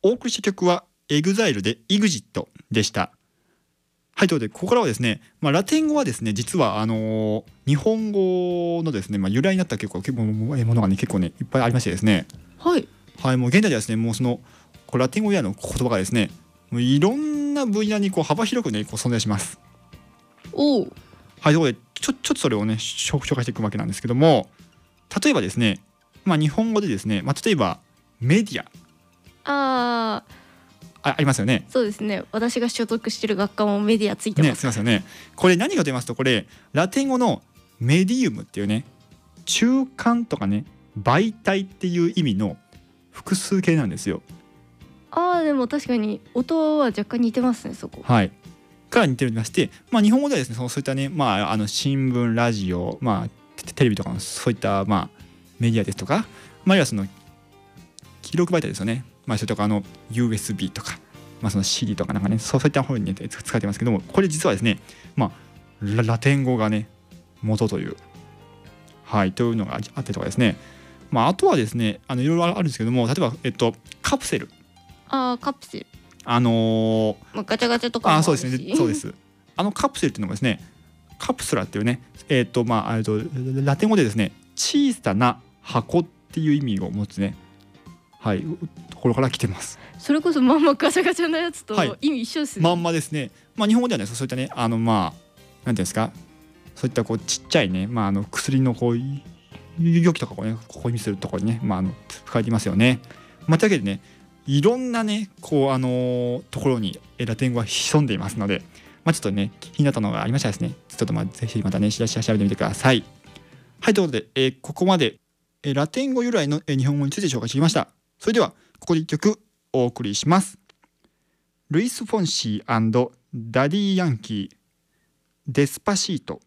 お送りした曲はエグザイルで EXIT でした。はい、ということでここからはですね、ラテン語はですね実は日本語のですね、由来になった結構ものがね結構ねいっぱいありましてですね、 はい、 はい、もう現在ではですねもうそのラテン語以外の言葉がですねもういろんな分野に幅広くね存在します。 おお。 はい、ということでちょっとそれをね紹介していくわけなんですけども、例えばですね、日本語でですね、例えばメディアありますよね。 そうですね。私が所属している学科もメディアついてます。 ね、すみませんね。これ何かと言いますと、これラテン語のメディウムっていうね、中間とかね、媒体っていう意味の複数形なんですよ。 でも確かに音は若干似てますね、そこ。 はい。から似ておりまして、日本語ではですね、そういったね、新聞、ラジオ、テレビとかのそういったメディアですとか、あるいはその記録媒体ですよね。それとかUSB とか、その CD とかなんかね、そういった方に、ね、使ってますけども、これ実はですね、ラテン語がね元という、はい、というのがあったりとかですね、あとはですねいろいろあるんですけども、例えばカプセル、 カプセル、ガチャガチャとかもあるし。 そうですね、そうです。カプセルっていうのもですね、カプスラっていうね、ラテン語でですね小さな箱っていう意味を持つね、はい、ところから来てます。 それこそまんまガチャガチャのやつと意味一緒ですね。 まんまですね。日本語ではねそういったねなんていうんですか、そういったちっちゃいね薬の容器とかをねここに見せるところにね書いていますよね。というわけでね、いろんなねところにラテン語は潜んでいますので、ちょっとね気になったのがありましたらですね、ちょっとぜひまたね調べてみてください。はい、ということで、ここまでラテン語由来の日本語について紹介してきました。それではここで一曲お送りします。ルイス・フォンシー&ダディ・ヤンキー、デスパシート。